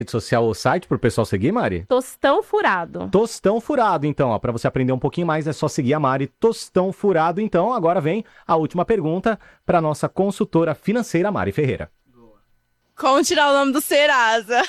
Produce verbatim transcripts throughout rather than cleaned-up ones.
Rede social ou site pro pessoal seguir, Mari? Tostão Furado. Tostão Furado, então, ó, para você aprender um pouquinho mais é só seguir a Mari Tostão Furado. Então, agora vem a última pergunta para nossa consultora financeira, Mari Ferreira. Como tirar o nome do Serasa?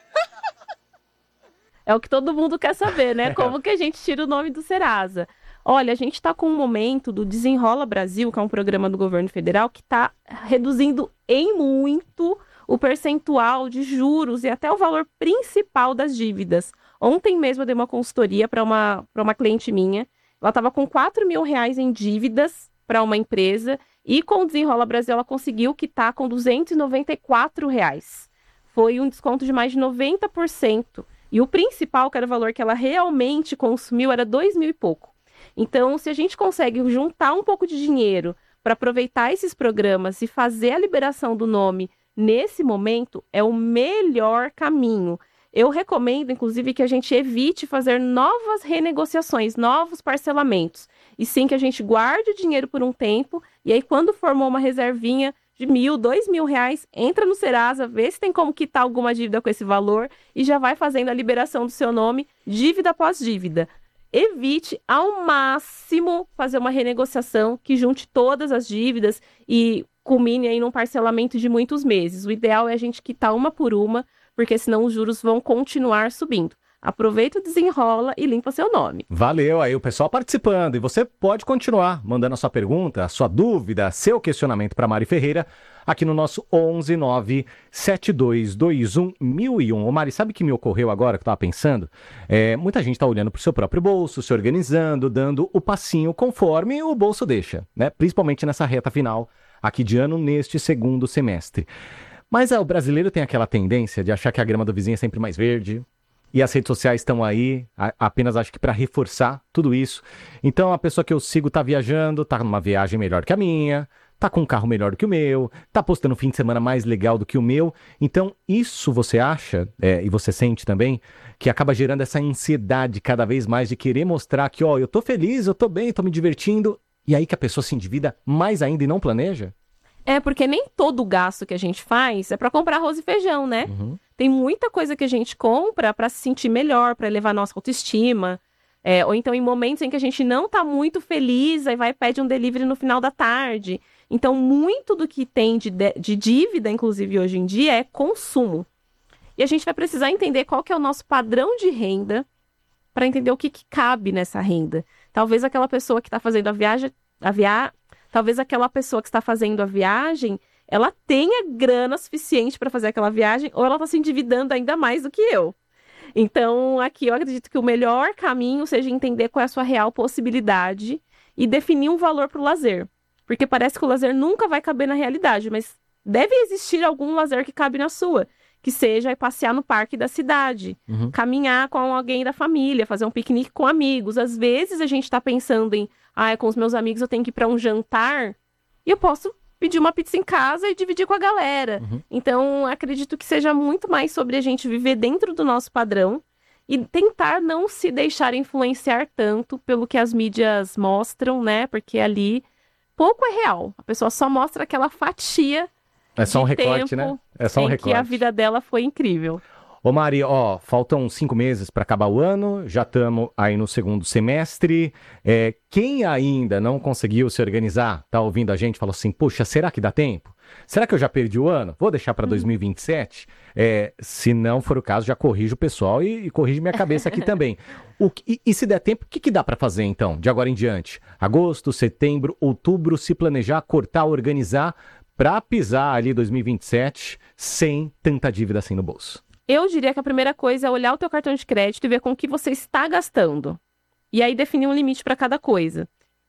É o que todo mundo quer saber, né? Como que a gente tira o nome do Serasa? Olha, a gente está com um momento do Desenrola Brasil, que é um programa do governo federal, que está reduzindo em muito o percentual de juros e até o valor principal das dívidas. Ontem mesmo eu dei uma consultoria para uma, para uma cliente minha. Ela estava com quatro mil reais em dívidas para uma empresa e com o Desenrola Brasil ela conseguiu quitar com duzentos e noventa e quatro reais. Foi um desconto de mais de noventa por cento. E o principal, que era o valor que ela realmente consumiu, era dois mil e pouco. Então, se a gente consegue juntar um pouco de dinheiro para aproveitar esses programas e fazer a liberação do nome nesse momento, é o melhor caminho. Eu recomendo, inclusive, que a gente evite fazer novas renegociações, novos parcelamentos. E sim que a gente guarde o dinheiro por um tempo, e aí quando formou uma reservinha de mil, dois mil reais, entra no Serasa, vê se tem como quitar alguma dívida com esse valor e já vai fazendo a liberação do seu nome, dívida após dívida. Evite ao máximo fazer uma renegociação que junte todas as dívidas e culmine aí num parcelamento de muitos meses. O ideal é a gente quitar uma por uma, porque senão os juros vão continuar subindo. Aproveita o Desenrola e limpa seu nome. Valeu aí o pessoal participando. E você pode continuar mandando a sua pergunta, a sua dúvida, seu questionamento para Mari Ferreira aqui no nosso onze nove sete dois dois um mil e um. Ô Mari, sabe o que me ocorreu agora que eu estava pensando? É, muita gente está olhando para o seu próprio bolso, se organizando, dando o passinho conforme o bolso deixa, né? Principalmente nessa reta final aqui de ano, neste segundo semestre. Mas é, o brasileiro tem aquela tendência de achar que a grama do vizinho é sempre mais verde. E as redes sociais estão aí, a, apenas acho que para reforçar tudo isso. Então a pessoa que eu sigo tá viajando, tá numa viagem melhor que a minha, tá com um carro melhor do que o meu, tá postando um fim de semana mais legal do que o meu. Então isso você acha, é, e você sente também, que acaba gerando essa ansiedade cada vez mais de querer mostrar que, ó, eu tô feliz, eu tô bem, tô me divertindo. E aí que a pessoa se endivida mais ainda e não planeja? É, porque nem todo gasto que a gente faz é para comprar arroz e feijão, né? Uhum. Tem muita coisa que a gente compra para se sentir melhor, para elevar nossa autoestima. É, ou então em momentos em que a gente não tá muito feliz, aí vai e pede um delivery no final da tarde. Então, muito do que tem de, de dívida, inclusive hoje em dia, é consumo. E a gente vai precisar entender qual que é o nosso padrão de renda para entender o que, que cabe nessa renda. Talvez aquela pessoa que está fazendo a viagem, a via... talvez aquela pessoa que está fazendo a viagem, ela tenha grana suficiente para fazer aquela viagem, ou ela está se endividando ainda mais do que eu. Então, aqui eu acredito que o melhor caminho seja entender qual é a sua real possibilidade e definir um valor para o lazer. Porque parece que o lazer nunca vai caber na realidade, mas deve existir algum lazer que cabe na sua. Que seja ir passear no parque da cidade, uhum. caminhar com alguém da família, fazer um piquenique com amigos. Às vezes a gente está pensando em, ah, com os meus amigos eu tenho que ir para um jantar e eu posso pedir uma pizza em casa e dividir com a galera. Uhum. Então, acredito que seja muito mais sobre a gente viver dentro do nosso padrão e tentar não se deixar influenciar tanto pelo que as mídias mostram, né? Porque ali pouco é real. A pessoa só mostra aquela fatia. É só um recorte, né? É só um em recorte. Que a vida dela foi incrível. Ô Mari, ó, faltam cinco meses para acabar o ano, já estamos aí no segundo semestre. É, quem ainda não conseguiu se organizar, tá ouvindo a gente, falou assim, poxa, será que dá tempo? Será que eu já perdi o ano? Vou deixar para dois mil e vinte e sete? É, se não for o caso, já corrijo o pessoal e, e corrige minha cabeça aqui também. O, e, e se der tempo, o que, que dá para fazer então, de agora em diante? Agosto, setembro, outubro, se planejar, cortar, organizar, para pisar ali dois mil e vinte e sete sem tanta dívida assim no bolso? Eu diria que a primeira coisa é olhar o teu cartão de crédito e ver com o que você está gastando. E aí definir um limite para cada coisa.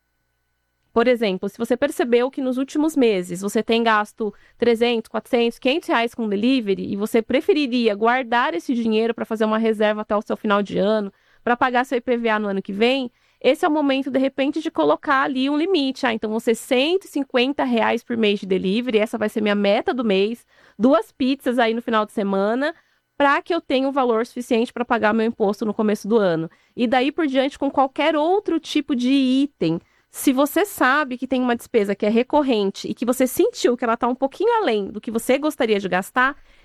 Por exemplo, se você percebeu que nos últimos meses você tem gasto trezentos, quatrocentos, quinhentos reais com delivery e você preferiria guardar esse dinheiro para fazer uma reserva até o seu final de ano, para pagar seu I P V A no ano que vem, esse é o momento, de repente, de colocar ali um limite. Ah, então vão ser cento e cinquenta reais por mês de delivery, essa vai ser minha meta do mês, duas pizzas aí no final de semana, para que eu tenha um valor suficiente para pagar meu imposto no começo do ano. E daí por diante, com qualquer outro tipo de item. Se você sabe que tem uma despesa que é recorrente e que você sentiu que ela está um pouquinho além do que você gostaria de gastar,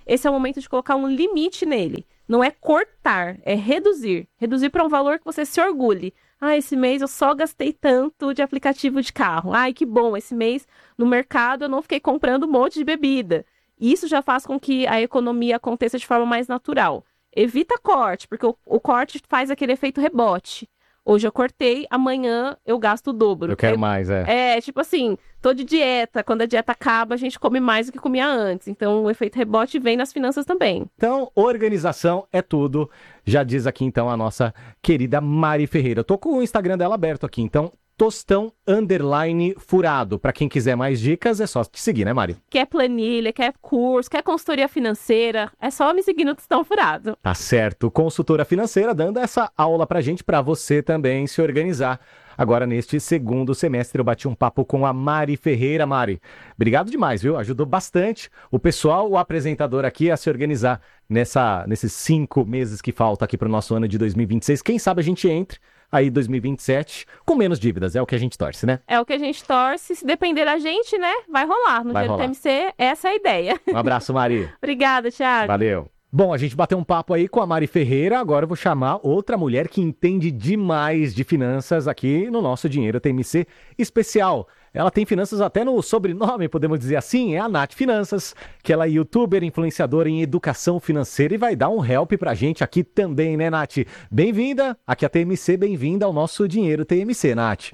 esse é o momento de colocar um limite nele. Não é cortar, é reduzir. Reduzir para um valor que você se orgulhe. Ah, esse mês eu só gastei tanto de aplicativo de carro. Ai, que bom, esse mês no mercado eu não fiquei comprando um monte de bebida. Isso já faz com que a economia aconteça de forma mais natural. Evita corte, porque o, o corte faz aquele efeito rebote. Hoje eu cortei, amanhã eu gasto o dobro. Eu quero Eu, mais, é. É, tipo assim, tô de dieta. Quando a dieta acaba, a gente come mais do que comia antes. Então, o efeito rebote vem nas finanças também. Então, organização é tudo. Já diz aqui, então, a nossa querida Mari Ferreira. Eu tô com o Instagram dela aberto aqui, então, Tostão Underline Furado. Para quem quiser mais dicas, é só te seguir, né, Mari? Quer planilha, quer curso, quer consultoria financeira, é só me seguir no Tostão Furado. Tá certo. Consultora financeira dando essa aula pra gente, para você também se organizar. Agora, neste segundo semestre, eu bati um papo com a Mari Ferreira. Mari, obrigado demais, viu? Ajudou bastante o pessoal, o apresentador aqui, a se organizar nessa, nesses cinco meses que falta aqui para o nosso ano de dois mil e vinte e seis. Quem sabe a gente entre aí dois mil e vinte e sete com menos dívidas, é o que a gente torce, né? É o que a gente torce, se depender da gente, né, vai rolar. No Vai dia do rolar. T M C, essa é a ideia. Um abraço, Mari. Obrigada, Thiago. Valeu. Bom, a gente bateu um papo aí com a Mari Ferreira, agora eu vou chamar outra mulher que entende demais de finanças aqui no nosso Dinheiro T M C especial. Ela tem finanças até no sobrenome, podemos dizer assim, é a Nath Finanças, que ela é youtuber, influenciadora em educação financeira e vai dar um help pra gente aqui também, né, Nath? Bem-vinda aqui a T M C, bem-vinda ao nosso Dinheiro T M C, Nath.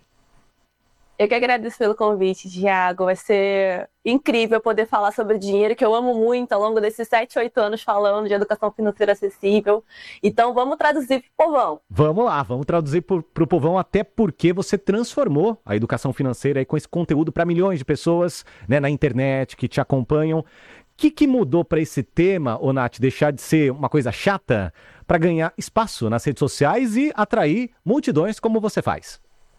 Eu que agradeço pelo convite, Thiago. Vai ser incrível poder falar sobre dinheiro, que eu amo muito ao longo desses sete, oito anos falando de educação financeira acessível. Então vamos traduzir pro povão. Vamos lá, vamos traduzir pro, pro povão, até porque você transformou a educação financeira aí com esse conteúdo para milhões de pessoas, né, na internet, que te acompanham. O que, que mudou para esse tema, ô Nath, deixar de ser uma coisa chata para ganhar espaço nas redes sociais e atrair multidões como você faz?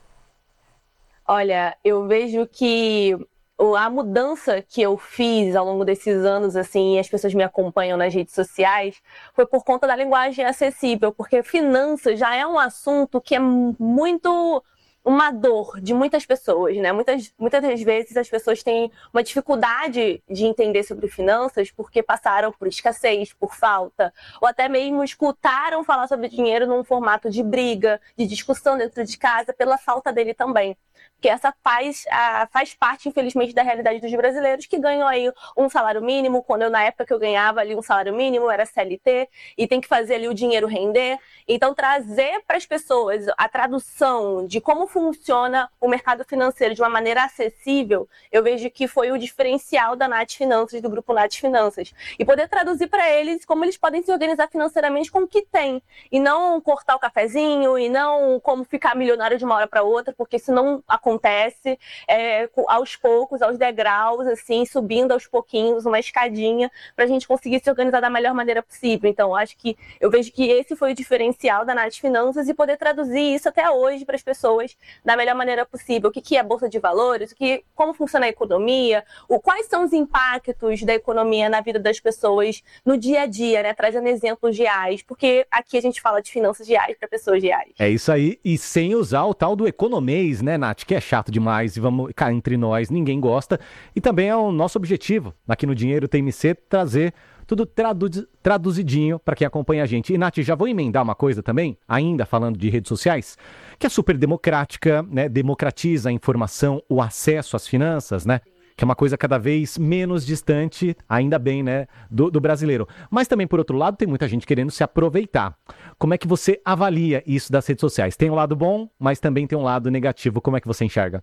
Olha, eu vejo que a mudança que eu fiz ao longo desses anos, assim, e as pessoas me acompanham nas redes sociais, foi por conta da linguagem acessível, porque finanças já é um assunto que é muito uma dor de muitas pessoas, né? Muitas, muitas das vezes as pessoas têm uma dificuldade de entender sobre finanças porque passaram por escassez, por falta, ou até mesmo escutaram falar sobre dinheiro num formato de briga, de discussão dentro de casa, pela falta dele também. Porque essa faz, a, faz parte, infelizmente, da realidade dos brasileiros que ganham aí um salário mínimo. Quando eu, na época que eu ganhava ali um salário mínimo, era C L T, e tem que fazer ali o dinheiro render. Então, trazer para as pessoas a tradução de como funciona o mercado financeiro de uma maneira acessível, eu vejo que foi o diferencial da Nath Finanças, do grupo Nath Finanças. E poder traduzir para eles como eles podem se organizar financeiramente com o que tem. E não cortar o cafezinho, e não como ficar milionário de uma hora para outra, porque isso não acontece, é, aos poucos, aos degraus, assim, subindo aos pouquinhos, uma escadinha, para a gente conseguir se organizar da melhor maneira possível. Então, acho que eu vejo que esse foi o diferencial da Nath Finanças e poder traduzir isso até hoje para as pessoas da melhor maneira possível. O que, que é a Bolsa de Valores, o que, como funciona a economia, o, quais são os impactos da economia na vida das pessoas no dia a dia, né? Trazendo exemplos reais, porque aqui a gente fala de finanças reais para pessoas reais. É isso aí, e sem usar o tal do economês, né, Nath? Que é chato demais e vamos cá entre nós, ninguém gosta. E também é o nosso objetivo aqui no Dinheiro T M C trazer tudo tradu- traduzidinho para quem acompanha a gente. E, Nath, já vou emendar uma coisa também, ainda falando de redes sociais, que é super democrática, né? Democratiza a informação, o acesso às finanças, né? Que é uma coisa cada vez menos distante, ainda bem, né, do, do brasileiro. Mas também, por outro lado, tem muita gente querendo se aproveitar. Como é que você avalia isso das redes sociais? Tem um lado bom, mas também tem um lado negativo. Como é que você enxerga?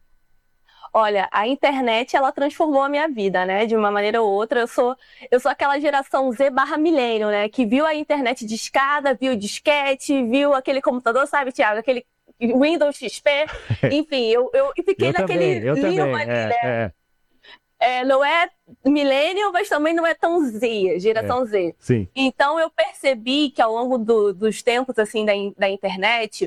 Olha, a internet, ela transformou a minha vida, né? De uma maneira ou outra. Eu sou, eu sou aquela geração Z barra milênio, né? Que viu a internet de escada, viu o disquete, viu aquele computador, sabe, Thiago? Aquele Windows X P. Enfim, eu, eu fiquei eu naquele também, eu limbo também, ali, é, né? é. É, não é millennial, mas também não é tão Z, geração É, Z. sim. Então eu percebi que ao longo do, dos tempos assim da, in- da internet,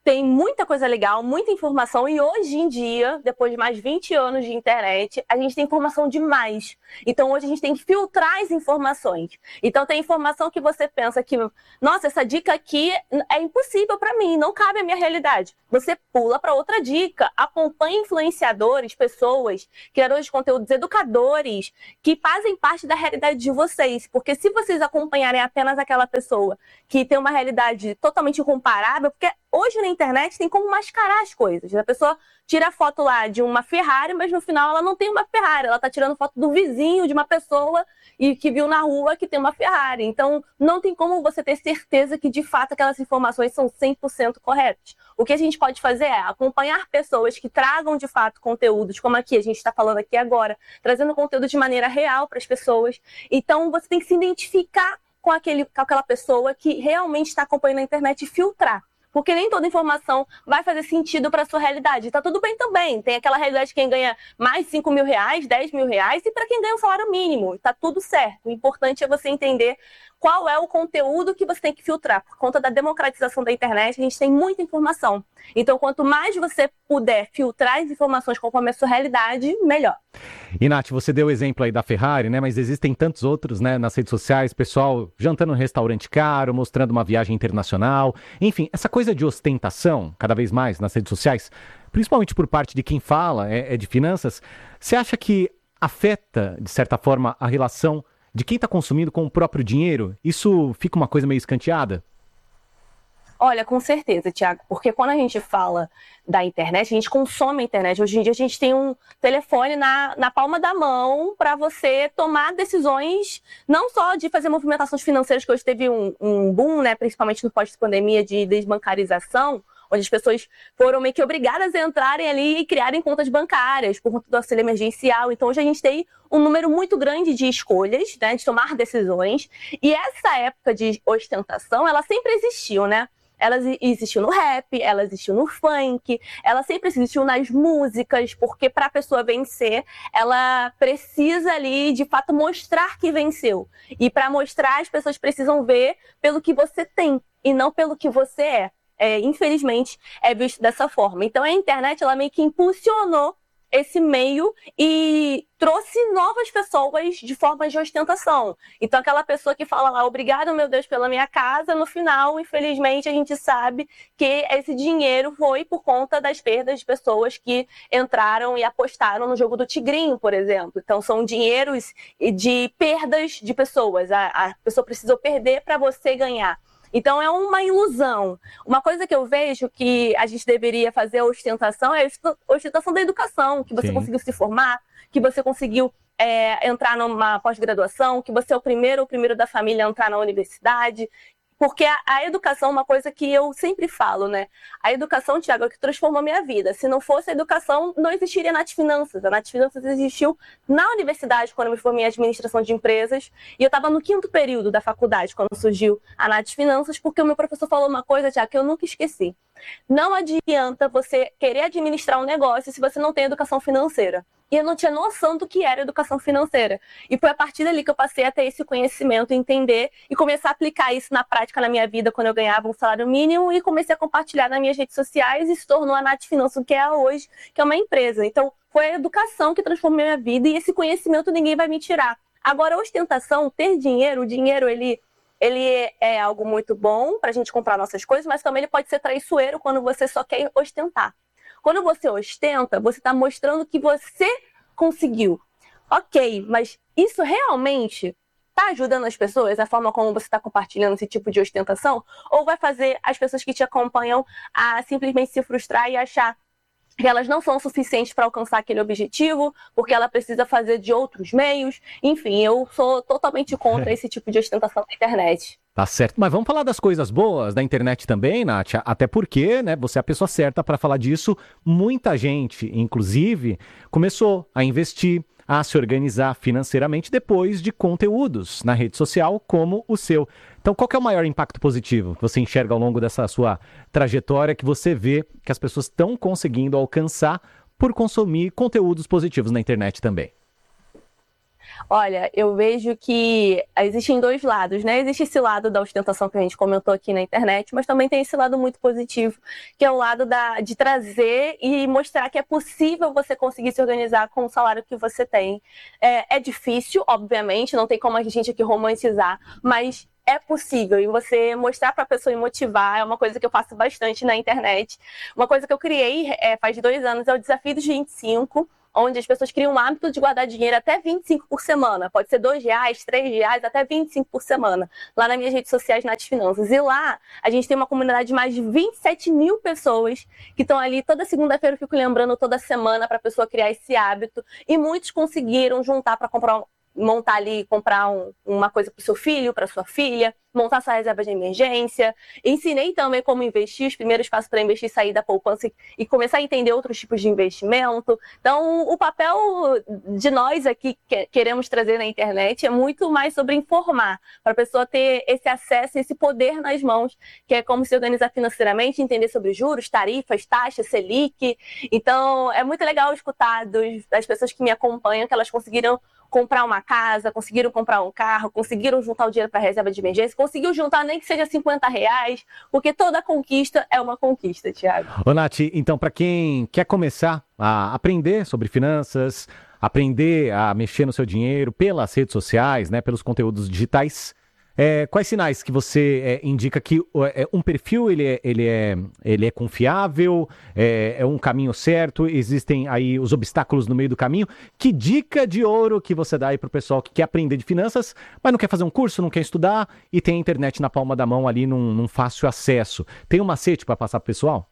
tem muita coisa legal, muita informação, e hoje em dia, depois de mais vinte anos de internet, a gente tem informação demais. Então hoje a gente tem que filtrar as informações. Então tem informação que você pensa que, nossa, essa dica aqui é impossível para mim, não cabe à minha realidade. Você pula para outra dica, acompanha influenciadores, pessoas, criadores de conteúdos, educadores, que fazem parte da realidade de vocês. Porque se vocês acompanharem apenas aquela pessoa que tem uma realidade totalmente incomparável, porque hoje na internet tem como mascarar as coisas. A pessoa tira foto lá de uma Ferrari, mas no final ela não tem uma Ferrari. Ela tá tirando foto do vizinho de uma pessoa e que viu na rua que tem uma Ferrari. Então, não tem como você ter certeza que, de fato, aquelas informações são cem por cento corretas. O que a gente pode fazer é acompanhar pessoas que tragam, de fato, conteúdos, como aqui, a gente está falando aqui agora, trazendo conteúdo de maneira real para as pessoas. Então, você tem que se identificar com, aquele, com aquela pessoa que realmente está acompanhando a internet e filtrar. Porque nem toda informação vai fazer sentido para a sua realidade. Tá tudo bem também. Tem aquela realidade de quem ganha mais de cinco mil reais, dez mil reais, e para quem ganha um salário mínimo. Tá tudo certo. O importante é você entender qual é o conteúdo que você tem que filtrar. Por conta da democratização da internet, a gente tem muita informação. Então, quanto mais você puder filtrar as informações conforme a sua realidade, melhor. E, Nath, você deu o exemplo aí da Ferrari, né? Mas existem tantos outros, né? Nas redes sociais, pessoal jantando em um restaurante caro, mostrando uma viagem internacional. Enfim, essa coisa de ostentação, cada vez mais nas redes sociais, principalmente por parte de quem fala é, é de finanças, você acha que afeta, de certa forma, a relação de quem está consumindo com o próprio dinheiro? Isso fica uma coisa meio escanteada? Olha, com certeza, Thiago, porque quando a gente fala da internet, a gente consome a internet. Hoje em dia a gente tem um telefone na, na palma da mão para você tomar decisões, não só de fazer movimentações financeiras, que hoje teve um, um boom, né, principalmente no pós-pandemia, de desbancarização, onde as pessoas foram meio que obrigadas a entrarem ali e criarem contas bancárias por conta do auxílio emergencial. Então hoje a gente tem um número muito grande de escolhas, né, de tomar decisões. E essa época de ostentação, ela sempre existiu, né? Ela existiu no rap, ela existiu no funk, ela sempre existiu nas músicas, porque para a pessoa vencer, ela precisa ali, de fato, mostrar que venceu. E para mostrar, as pessoas precisam ver pelo que você tem e não pelo que você é. É, infelizmente, é visto dessa forma. Então, a internet, ela meio que impulsionou esse meio e trouxe novas pessoas de forma de ostentação. Então, aquela pessoa que fala lá, obrigado, meu Deus, pela minha casa, no final, infelizmente, a gente sabe que esse dinheiro foi por conta das perdas de pessoas que entraram e apostaram no jogo do tigrinho, por exemplo. Então, são dinheiros de perdas de pessoas. A, a pessoa precisou perder para você ganhar. Então, é uma ilusão. Uma coisa que eu vejo que a gente deveria fazer a ostentação é a ostentação da educação, que você Sim. conseguiu se formar, que você conseguiu é, entrar numa pós-graduação, que você é o primeiro, o primeiro da família a entrar na universidade. Porque a, a educação é uma coisa que eu sempre falo, né? A educação, Thiago, é o que transformou a minha vida. Se não fosse a educação, não existiria a Nath Finanças. A Nath Finanças existiu na universidade, quando eu me formei em administração de empresas. E eu estava no quinto período da faculdade, quando surgiu a Nath Finanças, porque o meu professor falou uma coisa, Thiago, que eu nunca esqueci. Não adianta você querer administrar um negócio se você não tem educação financeira. E eu não tinha noção do que era educação financeira. E foi a partir dali que eu passei a ter esse conhecimento, entender e começar a aplicar isso na prática na minha vida quando eu ganhava um salário mínimo e comecei a compartilhar nas minhas redes sociais e se tornou a Nath Finanças, que é hoje, que é uma empresa. Então, foi a educação que transformou a minha vida e esse conhecimento ninguém vai me tirar. Agora, a ostentação, ter dinheiro, o dinheiro, ele... Ele é algo muito bom para a gente comprar nossas coisas, mas também ele pode ser traiçoeiro quando você só quer ostentar. Quando você ostenta, você está mostrando que você conseguiu. Ok, mas isso realmente está ajudando as pessoas, a forma como você está compartilhando esse tipo de ostentação? Ou vai fazer as pessoas que te acompanham a simplesmente se frustrar e achar que elas não são suficientes para alcançar aquele objetivo, porque ela precisa fazer de outros meios? Enfim, eu sou totalmente contra esse tipo de ostentação na internet. Tá certo. Mas vamos falar das coisas boas da internet também, Nath? Até porque, né, você é a pessoa certa para falar disso. Muita gente, inclusive, começou a investir, a se organizar financeiramente depois de conteúdos na rede social como o seu. Então, qual que é o maior impacto positivo que você enxerga ao longo dessa sua trajetória, que você vê que as pessoas estão conseguindo alcançar por consumir conteúdos positivos na internet também? Olha, eu vejo que existem dois lados, né? Existe esse lado da ostentação que a gente comentou aqui na internet, mas também tem esse lado muito positivo, que é o lado da, de trazer e mostrar que é possível você conseguir se organizar com o salário que você tem. É, é difícil, obviamente, não tem como a gente aqui romantizar, mas é possível. E você mostrar para a pessoa e motivar é uma coisa que eu faço bastante na internet. Uma coisa que eu criei é, faz dois anos é o Desafio dos vinte e cinco, onde as pessoas criam um hábito de guardar dinheiro até vinte e cinco por semana. Pode ser dois reais, três reais, até vinte e cinco por semana. Lá nas minhas redes sociais, Nath Finanças. E lá, a gente tem uma comunidade de mais de vinte e sete mil pessoas que estão ali. Toda segunda-feira eu fico lembrando, toda semana, para a pessoa criar esse hábito. E muitos conseguiram juntar para comprar um, montar ali, comprar um, uma coisa para o seu filho, para sua filha, montar sua reserva de emergência. Ensinei também como investir, os primeiros passos para investir, sair da poupança e, e começar a entender outros tipos de investimento. Então, o papel de nós aqui que queremos trazer na internet é muito mais sobre informar, para a pessoa ter esse acesso, esse poder nas mãos, que é como se organizar financeiramente, entender sobre juros, tarifas, taxas, Selic. Então, é muito legal escutar dos, das pessoas que me acompanham, que elas conseguiram comprar uma casa, conseguiram comprar um carro, conseguiram juntar o dinheiro para a reserva de emergência, conseguiu juntar nem que seja cinquenta reais, porque toda conquista é uma conquista, Thiago. Ô, Nath, então para quem quer começar a aprender sobre finanças, aprender a mexer no seu dinheiro pelas redes sociais, né, pelos conteúdos digitais, é, quais sinais que você é, indica que é, um perfil ele é, ele é, ele é confiável, é, é um caminho certo, existem aí os obstáculos no meio do caminho? Que dica de ouro que você dá aí pro pessoal que quer aprender de finanças, mas não quer fazer um curso, não quer estudar e tem a internet na palma da mão ali num, num fácil acesso? Tem um macete para passar pro pessoal?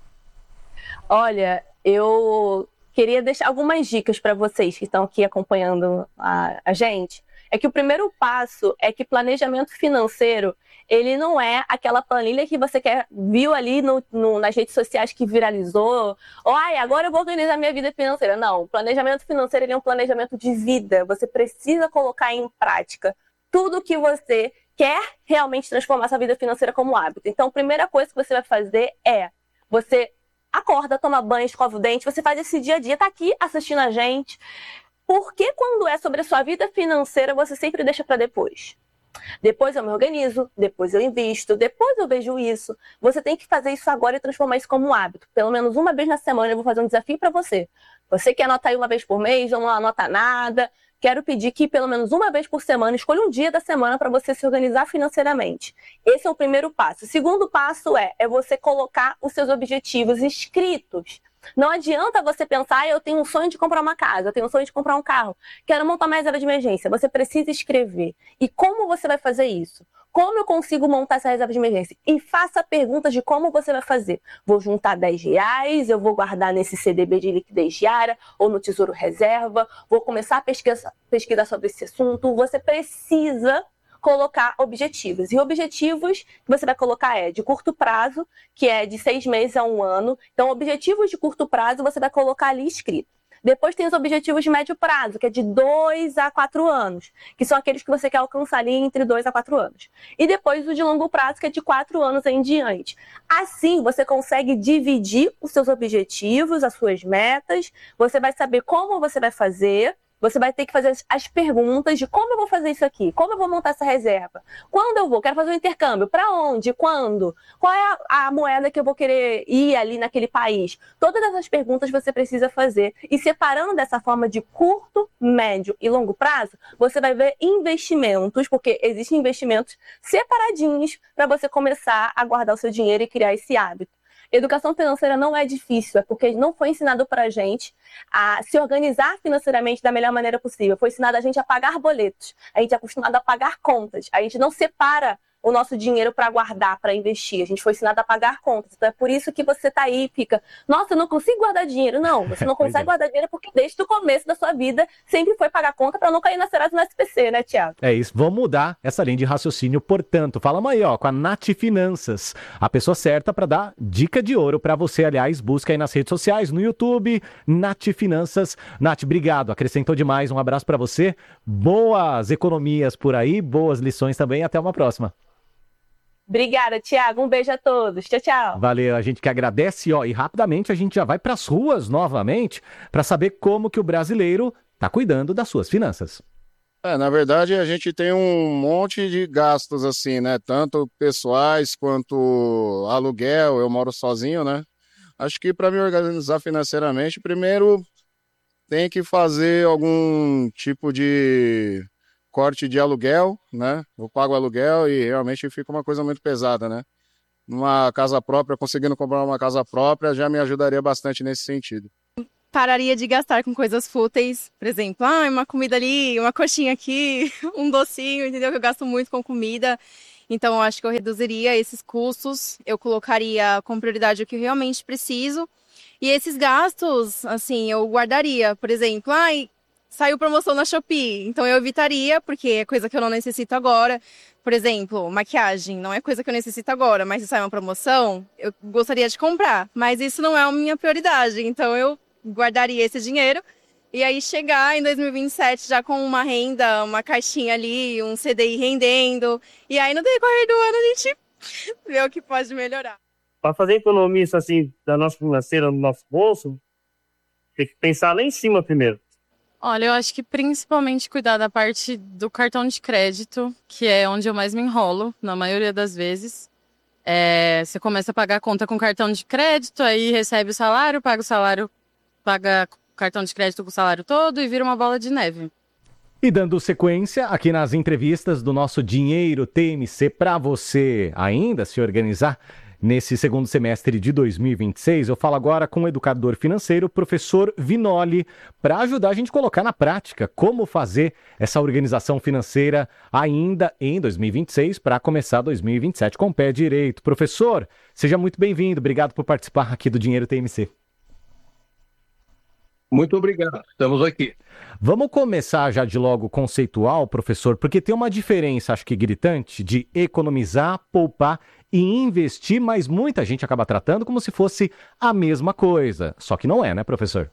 Olha, eu queria deixar algumas dicas para vocês que estão aqui acompanhando a, a gente. É que o primeiro passo é que planejamento financeiro, ele não é aquela planilha que você quer, viu ali no, no, nas redes sociais que viralizou, ou ai, agora eu vou organizar minha vida financeira. Não, o planejamento financeiro ele é um planejamento de vida. Você precisa colocar em prática tudo que você quer realmente transformar sua vida financeira como hábito. Então, a primeira coisa que você vai fazer é, você acorda, toma banho, escova o dente, você faz esse dia a dia, tá aqui assistindo a gente. Por que quando é sobre a sua vida financeira, você sempre deixa para depois? Depois eu me organizo, depois eu invisto, depois eu vejo isso. Você tem que fazer isso agora e transformar isso como um hábito. Pelo menos uma vez na semana eu vou fazer um desafio para você. Você que anota aí uma vez por mês, ou não anota nada, quero pedir que pelo menos uma vez por semana, escolha um dia da semana para você se organizar financeiramente. Esse é o primeiro passo. O segundo passo é, é você colocar os seus objetivos escritos. Não adianta você pensar, ah, eu tenho um sonho de comprar uma casa, eu tenho um sonho de comprar um carro, quero montar uma reserva de emergência. Você precisa escrever. E como você vai fazer isso? Como eu consigo montar essa reserva de emergência? E faça perguntas de como você vai fazer. Vou juntar dez reais, eu vou guardar nesse C D B de liquidez diária ou no Tesouro Reserva, vou começar a pesquisar, pesquisar sobre esse assunto. Você precisa colocar objetivos. E objetivos que você vai colocar é de curto prazo, que é de seis meses a um ano. Então, objetivos de curto prazo você vai colocar ali escrito. Depois tem os objetivos de médio prazo, que é de dois a quatro anos, que são aqueles que você quer alcançar ali entre dois a quatro anos. E depois o de longo prazo, que é de quatro anos em diante. Assim, você consegue dividir os seus objetivos, as suas metas, você vai saber como você vai fazer. Você vai ter que fazer as perguntas de como eu vou fazer isso aqui, como eu vou montar essa reserva, quando eu vou, quero fazer um intercâmbio, para onde, quando, qual é a, a moeda que eu vou querer ir ali naquele país. Todas essas perguntas você precisa fazer e separando dessa forma de curto, médio e longo prazo, você vai ver investimentos, porque existem investimentos separadinhos para você começar a guardar o seu dinheiro e criar esse hábito. Educação financeira não é difícil, é porque não foi ensinado pra gente a se organizar financeiramente da melhor maneira possível. Foi ensinado a gente a pagar boletos, a gente é acostumado a pagar contas, a gente não separa o nosso dinheiro para guardar, para investir. A gente foi ensinado a pagar contas. Então é por isso que você tá aí e fica, nossa, eu não consigo guardar dinheiro. Não, você não consegue é. guardar dinheiro porque desde o começo da sua vida sempre foi pagar conta para não cair na Serasa no S P C, né, Thiago? É isso, vamos mudar essa linha de raciocínio, portanto. Falamos aí, ó, com a Nath Finanças, a pessoa certa para dar dica de ouro para você. Aliás, busca aí nas redes sociais, no YouTube, Nath Finanças. Nath, obrigado, acrescentou demais. Um abraço para você. Boas economias por aí, boas lições também. Até uma próxima. Obrigada, Thiago. Um beijo a todos. Tchau, tchau. Valeu, a gente que agradece, ó, e rapidamente a gente já vai para as ruas novamente para saber como que o brasileiro está cuidando das suas finanças. É, na verdade, a gente tem um monte de gastos, assim, né? Tanto pessoais quanto aluguel. Eu moro sozinho, né? Acho que para me organizar financeiramente, primeiro tem que fazer algum tipo de corte de aluguel, né? Eu pago aluguel e realmente fica uma coisa muito pesada, né? Numa casa própria, conseguindo comprar uma casa própria, já me ajudaria bastante nesse sentido. Pararia de gastar com coisas fúteis, por exemplo, ah, uma comida ali, uma coxinha aqui, um docinho, entendeu? Que eu gasto muito com comida. Então, eu acho que eu reduziria esses custos, eu colocaria com prioridade o que eu realmente preciso. E esses gastos, assim, eu guardaria. Por exemplo, ai, saiu promoção na Shopee, então eu evitaria, porque é coisa que eu não necessito agora. Por exemplo, maquiagem, não é coisa que eu necessito agora, mas se sai uma promoção, eu gostaria de comprar. Mas isso não é a minha prioridade, então eu guardaria esse dinheiro e aí chegar em dois mil e vinte e sete já com uma renda, uma caixinha ali, um C D I rendendo, e aí no decorrer do ano a gente vê o que pode melhorar. Para fazer economia assim, da nossa financeira, do nosso bolso, tem que pensar lá em cima primeiro. Olha, eu acho que principalmente cuidar da parte do cartão de crédito, que é onde eu mais me enrolo, na maioria das vezes. É, você começa a pagar a conta com cartão de crédito, aí recebe o salário, paga o salário, paga cartão de crédito com o salário todo e vira uma bola de neve. E dando sequência aqui nas entrevistas do nosso Dinheiro T M C para você ainda se organizar nesse segundo semestre de dois mil e vinte e seis, eu falo agora com o educador financeiro, professor Vinoli, para ajudar a gente a colocar na prática como fazer essa organização financeira ainda em dois mil e vinte e seis para começar dois mil e vinte e sete com o pé direito. Professor, seja muito bem-vindo, obrigado por participar aqui do Dinheiro T M C. Muito obrigado, estamos aqui. Vamos começar já de logo conceitual, professor, porque tem uma diferença, acho que gritante, de economizar, poupar e investir, mas muita gente acaba tratando como se fosse a mesma coisa. Só que não é, né, professor?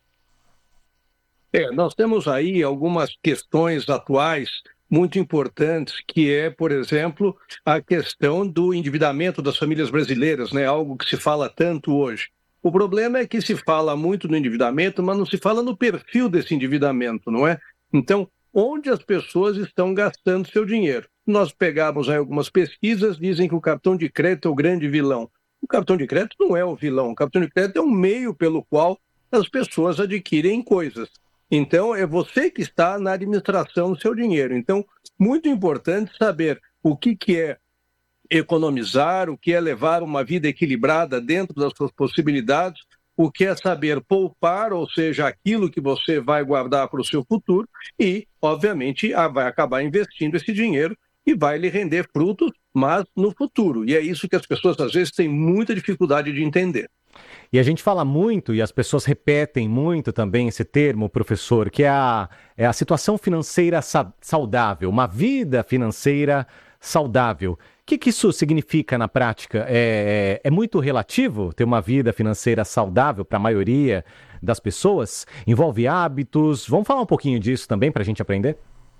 É, nós temos aí algumas questões atuais muito importantes, que é, por exemplo, a questão do endividamento das famílias brasileiras, né? Algo que se fala tanto hoje. O problema é que se fala muito no endividamento, mas não se fala no perfil desse endividamento, não é? Então, onde as pessoas estão gastando seu dinheiro? Nós pegamos aí algumas pesquisas, dizem que o cartão de crédito é o grande vilão. O cartão de crédito não é o vilão, o cartão de crédito é um meio pelo qual as pessoas adquirem coisas. Então, é você que está na administração do seu dinheiro. Então, muito importante saber o que, que é economizar, o que é levar uma vida equilibrada dentro das suas possibilidades, o que é saber poupar, ou seja, aquilo que você vai guardar para o seu futuro e, obviamente, vai acabar investindo esse dinheiro e vai lhe render frutos, mas no futuro. E é isso que as pessoas, às vezes, têm muita dificuldade de entender. E a gente fala muito, e as pessoas repetem muito também esse termo, professor, que é a, é a situação financeira sa- saudável, uma vida financeira saudável. O que, que isso significa na prática? É, é, é muito relativo ter uma vida financeira saudável para a maioria das pessoas? Envolve hábitos? Vamos falar um pouquinho disso também para a gente aprender?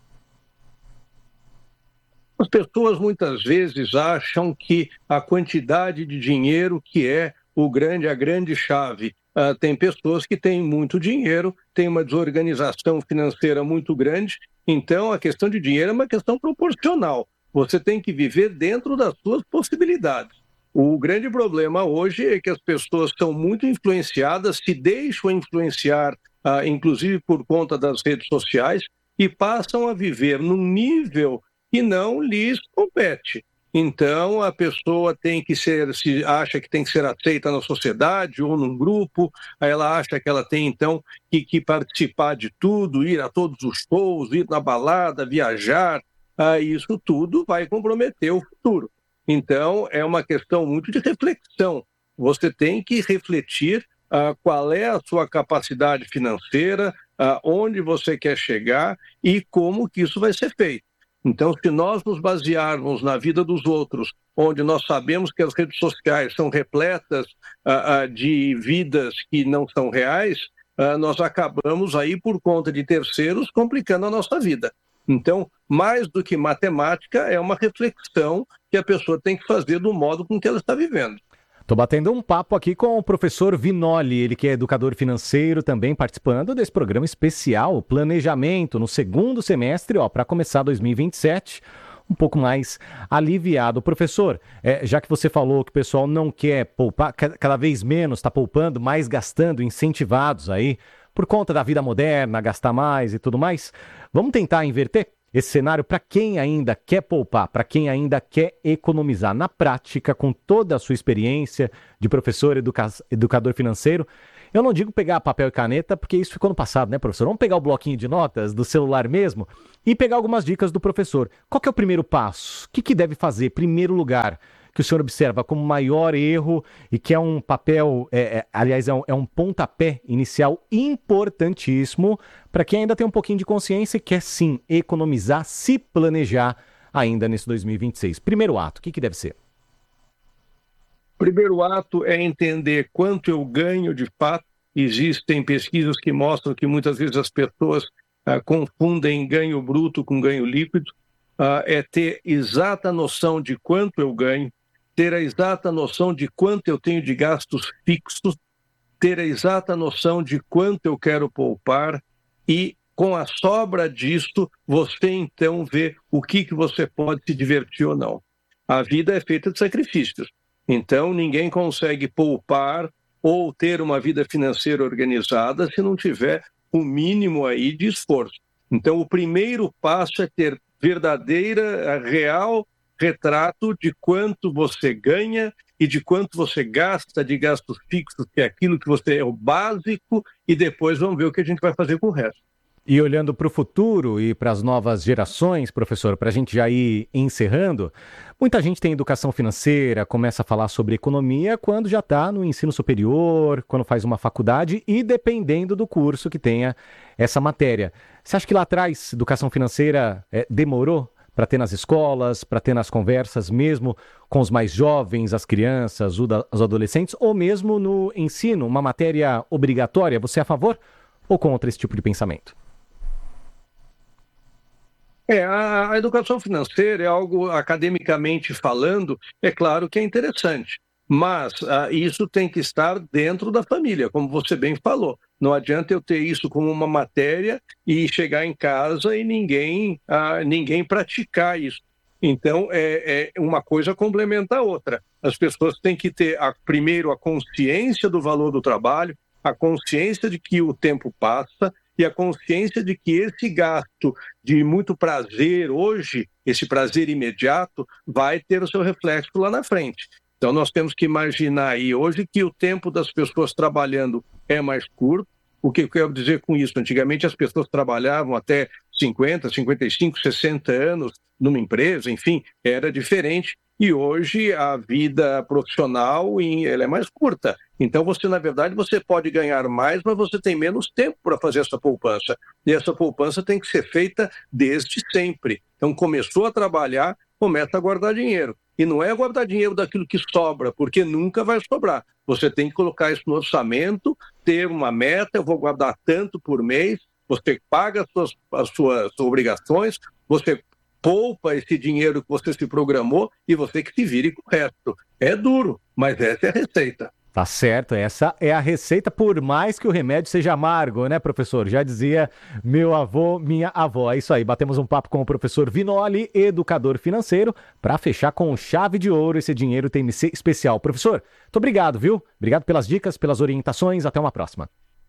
As pessoas muitas vezes acham que a quantidade de dinheiro que é o grande, a grande chave. Uh, tem pessoas que têm muito dinheiro, têm uma desorganização financeira muito grande, então a questão de dinheiro é uma questão proporcional. Você tem que viver dentro das suas possibilidades. O grande problema hoje é que as pessoas são muito influenciadas, se deixam influenciar, uh, inclusive por conta das redes sociais, e passam a viver num nível que não lhes compete. Então, a pessoa tem que ser, se acha que tem que ser aceita na sociedade ou num grupo, aí ela acha que ela tem, então, que, que participar de tudo, ir a todos os shows, ir na balada, viajar, ah, isso tudo vai comprometer o futuro. Então, é uma questão muito de reflexão. Você tem que refletir ah, qual é a sua capacidade financeira, ah, onde você quer chegar e como que isso vai ser feito. Então, se nós nos basearmos na vida dos outros, onde nós sabemos que as redes sociais são repletas uh, uh, de vidas que não são reais, uh, nós acabamos aí, por conta de terceiros, complicando a nossa vida. Então, mais do que matemática, é uma reflexão que a pessoa tem que fazer do modo com que ela está vivendo. Tô batendo um papo aqui com o professor Vinoli, ele que é educador financeiro, também participando desse programa especial, Planejamento, no segundo semestre, ó, para começar dois mil e vinte e sete, um pouco mais aliviado. Professor, é, já que você falou que o pessoal não quer poupar, cada vez menos está poupando, mais gastando, incentivados aí, por conta da vida moderna, gastar mais e tudo mais, vamos tentar inverter esse cenário para quem ainda quer poupar, para quem ainda quer economizar. Na prática, com toda a sua experiência de professor, educa- educador financeiro, eu não digo pegar papel e caneta, porque isso ficou no passado, né, professor? Vamos pegar o bloquinho de notas do celular mesmo e pegar algumas dicas do professor. Qual que é o primeiro passo? O que, que deve fazer? Primeiro lugar, que o senhor observa como maior erro e que é um papel, é, é, aliás, é um, é um pontapé inicial importantíssimo para quem ainda tem um pouquinho de consciência e quer sim economizar, se planejar ainda nesse dois mil e vinte e seis. Primeiro ato, o que, que deve ser? Primeiro ato é entender quanto eu ganho de fato. Existem pesquisas que mostram que muitas vezes as pessoas ah, confundem ganho bruto com ganho líquido. Ah, é ter exata noção de quanto eu ganho, ter a exata noção de quanto eu tenho de gastos fixos, ter a exata noção de quanto eu quero poupar e, com a sobra disto, você então vê o que, que você pode se divertir ou não. A vida é feita de sacrifícios. Então, ninguém consegue poupar ou ter uma vida financeira organizada se não tiver o mínimo aí de esforço. Então, o primeiro passo é ter verdadeira, real retrato de quanto você ganha e de quanto você gasta de gastos fixos, que é aquilo que você é o básico, e depois vamos ver o que a gente vai fazer com o resto. E olhando para o futuro e para as novas gerações, professor, para a gente já ir encerrando, muita gente tem educação financeira, começa a falar sobre economia quando já está no ensino superior, quando faz uma faculdade e dependendo do curso que tenha essa matéria. Você acha que lá atrás, educação financeira é, demorou para ter nas escolas, para ter nas conversas, mesmo com os mais jovens, as crianças, os adolescentes, ou mesmo no ensino, uma matéria obrigatória? Você é a favor ou contra esse tipo de pensamento? É, a, a educação financeira é algo, academicamente falando, é claro que é interessante, mas ah, isso tem que estar dentro da família, como você bem falou. Não adianta eu ter isso como uma matéria e chegar em casa e ninguém, ah, ninguém praticar isso. Então, é, é uma coisa complementa a outra. As pessoas têm que ter, a, primeiro, a consciência do valor do trabalho, a consciência de que o tempo passa, e a consciência de que esse gasto de muito prazer hoje, esse prazer imediato, vai ter o seu reflexo lá na frente. Então nós temos que imaginar aí hoje que o tempo das pessoas trabalhando é mais curto. O que eu quero dizer com isso? Antigamente as pessoas trabalhavam até cinquenta, cinquenta e cinco, sessenta anos numa empresa, enfim, era diferente. E hoje a vida profissional ela é mais curta. Então, você, na verdade, você pode ganhar mais, mas você tem menos tempo para fazer essa poupança. E essa poupança tem que ser feita desde sempre. Então, começou a trabalhar, começa a guardar dinheiro. E não é guardar dinheiro daquilo que sobra, porque nunca vai sobrar. Você tem que colocar isso no orçamento, ter uma meta, eu vou guardar tanto por mês, você paga as suas, as suas obrigações, você poupa esse dinheiro que você se programou e você que se vire com o resto. É duro, mas essa é a receita. Tá certo, essa é a receita, por mais que o remédio seja amargo, né, professor? Já dizia meu avô, minha avó. É isso aí, batemos um papo com o professor Vinoli, educador financeiro, para fechar com chave de ouro esse dinheiro T M C especial. Professor, muito obrigado, viu? Obrigado pelas dicas, pelas orientações, até uma próxima.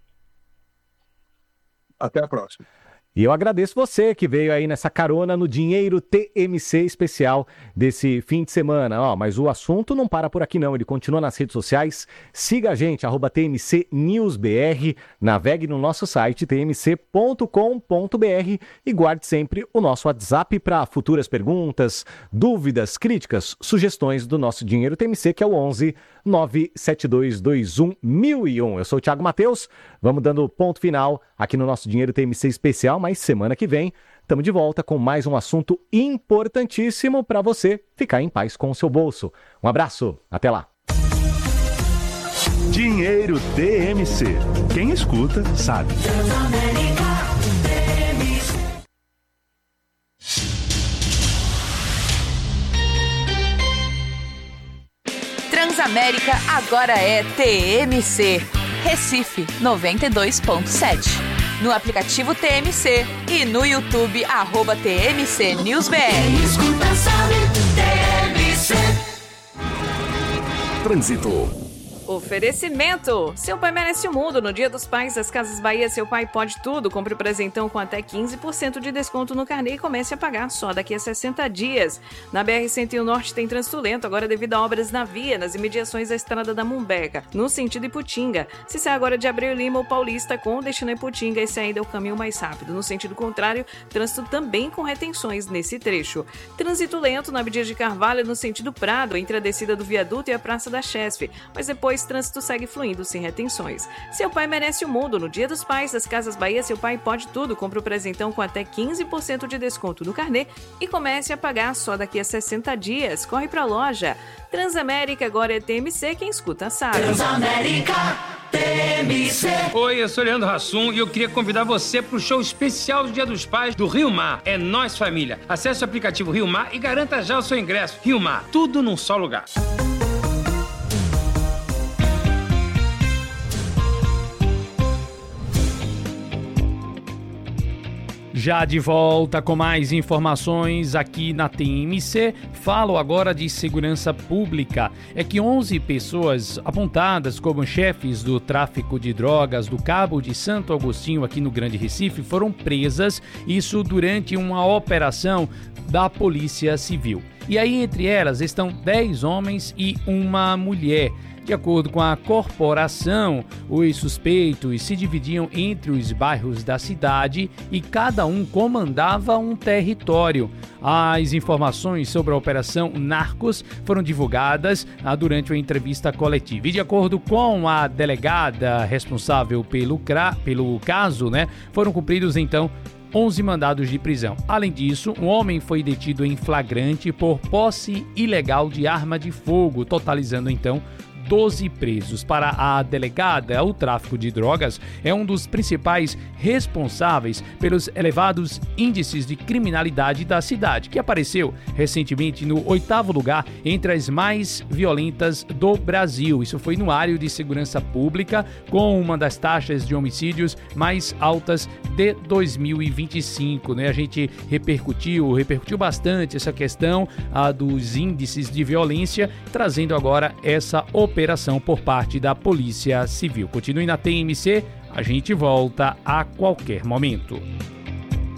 Até a próxima. E eu agradeço você que veio aí nessa carona no Dinheiro T M C especial desse fim de semana. Ó, mas o assunto não para por aqui não, ele continua nas redes sociais. Siga a gente, arroba T M C News B R, navegue no nosso site t m c ponto com ponto b r e guarde sempre o nosso WhatsApp para futuras perguntas, dúvidas, críticas, sugestões do nosso Dinheiro T M C, que é o onze nove sete dois dois um mil e um. Eu sou o Thiago Matheus, vamos dando ponto final aqui no nosso Dinheiro T M C especial, mas semana que vem estamos de volta com mais um assunto importantíssimo para você ficar em paz com o seu bolso. Um abraço, até lá. Dinheiro T M C. Quem escuta sabe. Transamérica agora é T M C. Recife noventa e dois ponto sete. No aplicativo T M C e no YouTube, arroba T M C News B R. Quem escuta sabe, T M C. Trânsito. Oferecimento. Seu pai merece o mundo. No Dia dos Pais, das Casas Bahia, seu pai pode tudo. Compre o presentão com até quinze por cento de desconto no carnê e comece a pagar só daqui a sessenta dias. Na B R cento e um Norte tem trânsito lento, agora devido a obras na via, nas imediações da Estrada da Mumbeca, no sentido Iputinga. Se sai agora de Abreu Lima ou Paulista com destino a Iputinga, esse ainda é o caminho mais rápido. No sentido contrário, trânsito também com retenções nesse trecho. Trânsito lento na Abdias de Carvalho, no sentido Prado, entre a descida do viaduto e a Praça da Chesf. Mas depois, trânsito segue fluindo sem retenções. Seu pai merece o mundo. No Dia dos Pais, das Casas Bahia, seu pai pode tudo. Compre o presentão com até quinze por cento de desconto no carnê e comece a pagar só daqui a sessenta dias. Corre pra loja. Transamérica agora é T M C, quem escuta sabe. Transamérica, T M C. Oi, eu sou Leandro Hassum e eu queria convidar você para o show especial do Dia dos Pais do Rio Mar. É Nós Família. Acesse o aplicativo Rio Mar e garanta já o seu ingresso. Rio Mar, tudo num só lugar. Já de volta com mais informações aqui na T M C, falo agora de segurança pública. É que onze pessoas apontadas como chefes do tráfico de drogas do Cabo de Santo Agostinho aqui no Grande Recife foram presas, isso durante uma operação da Polícia Civil. E aí entre elas estão dez homens e uma mulher. De acordo com a corporação, os suspeitos se dividiam entre os bairros da cidade e cada um comandava um território. As informações sobre a Operação Narcos foram divulgadas ah, durante uma entrevista coletiva. E de acordo com a delegada responsável pelo, cra... pelo caso, né, foram cumpridos então onze mandados de prisão. Além disso, um homem foi detido em flagrante por posse ilegal de arma de fogo, totalizando então doze presos. Para a delegada, o tráfico de drogas é um dos principais responsáveis pelos elevados índices de criminalidade da cidade, que apareceu recentemente no oitavo lugar entre as mais violentas do Brasil. Isso foi no área de segurança pública, com uma das taxas de homicídios mais altas de dois mil e vinte e cinco. Né? A gente repercutiu, repercutiu bastante essa questão ah, dos índices de violência, trazendo agora essa operação operação por parte da Polícia Civil. Continue na T M C, a gente volta a qualquer momento.